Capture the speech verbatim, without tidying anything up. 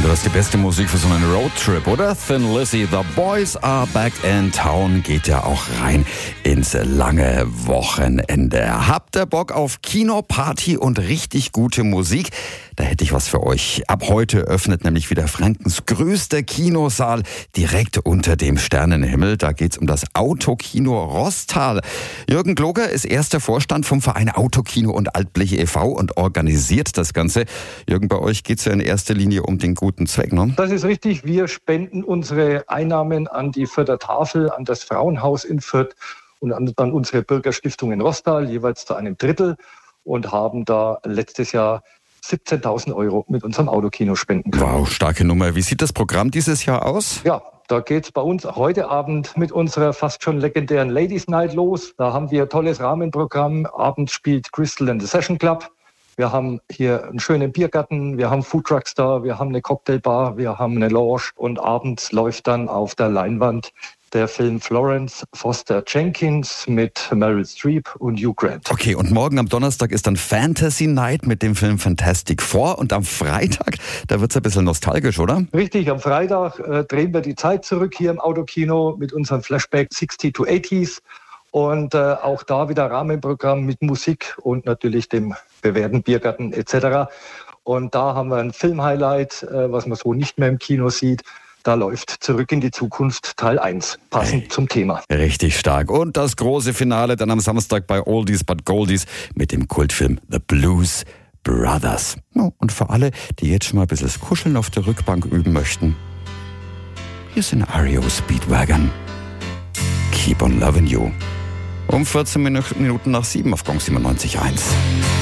Das ist die beste Musik für so einen Roadtrip, oder? Thin Lizzy, The Boys Are Back in Town, geht ja auch rein ins lange Wochenende. Habt ihr Bock auf Kino, Party und richtig gute Musik? Da hätte ich was für euch. Ab heute öffnet nämlich wieder Frankens größter Kinosaal direkt unter dem Sternenhimmel. Da geht's um das Autokino Roßtal. Jürgen Gloger ist erster Vorstand vom Verein Autokino und Altblech e V und organisiert das Ganze. Jürgen, bei euch geht's ja in erster Linie um den guten Zweck, ne? Das ist richtig. Wir spenden unsere Einnahmen an die Fürther Tafel, an das Frauenhaus in Fürth und an, an unsere Bürgerstiftung in Roßtal, jeweils zu einem Drittel, und haben da letztes Jahr siebzehntausend Euro mit unserem Autokino spenden können. Wow, starke Nummer. Wie sieht das Programm dieses Jahr aus? Ja, da geht's bei uns heute Abend mit unserer fast schon legendären Ladies Night los. Da haben wir ein tolles Rahmenprogramm. Abends spielt Crystal and the Session Club. Wir haben hier einen schönen Biergarten, wir haben Foodtrucks da, wir haben eine Cocktailbar, wir haben eine Lounge, und abends läuft dann auf der Leinwand der Film Florence Foster Jenkins mit Meryl Streep und Hugh Grant. Okay, und morgen am Donnerstag ist dann Fantasy Night mit dem Film Fantastic Four, und am Freitag, da wird's ein bisschen nostalgisch, oder? Richtig, am Freitag äh, drehen wir die Zeit zurück hier im Autokino mit unserem Flashback sixties to eighties. Und äh, auch da wieder Rahmenprogramm mit Musik und natürlich dem bewährten Biergarten et cetera. Und da haben wir ein Filmhighlight, äh, was man so nicht mehr im Kino sieht. Da läuft Zurück in die Zukunft Teil eins, passend hey, zum Thema. Richtig stark. Und das große Finale dann am Samstag bei Oldies but Goldies mit dem Kultfilm The Blues Brothers. Und für alle, die jetzt schon mal ein bisschen das Kuscheln auf der Rückbank üben möchten, hier sind R E O Speedwagon. Keep on loving you. Um vierzehn Minuten nach sieben auf Gong siebenundneunzig Komma eins.